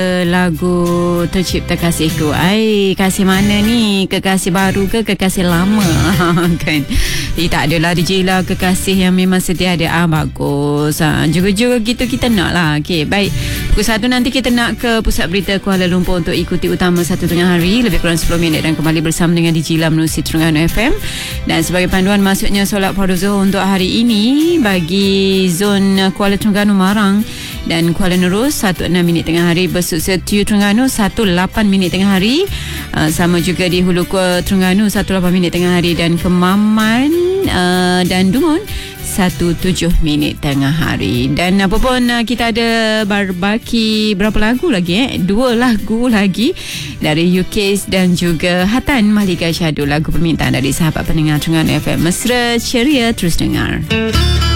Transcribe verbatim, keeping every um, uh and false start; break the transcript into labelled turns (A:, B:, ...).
A: lagu Tercipta Kasihku. Ai, kasih mana ni? Kekasih baru ke kekasih lama? Kan? Eh, tak adalah D J lah, kekasih yang memang setia ada. Ah, bagus. Ah, juga-juga gitu kita nak lah. Okey, baik. Pukul satu nanti kita nak ke Pusat Berita Kuala Lumpur untuk ikuti utama satu tengah hari. Lebih kurang sepuluh minit dan kembali bersama dengan D J Lam menerusi Terengganu F M. Dan sebagai panduan masuknya solat fardu zuhur untuk hari ini bagi zon Kuala Terengganu Marang dan Kuala Nerus satu enam minit tengah hari, Besut Setiu Terengganu satu lapan minit tengah hari, uh, sama juga di Hulu Kuala Terengganu satu lapan minit tengah hari, dan Kemaman uh, dan Dungun satu tujuh minit tengah hari. Dan apa pun uh, kita ada berbaki berapa lagu lagi eh dua lagu lagi dari U K dan juga Hatan Malika Syahdu, lagu permintaan dari sahabat pendengar Terengganu F M. Mesra ceria, terus dengar.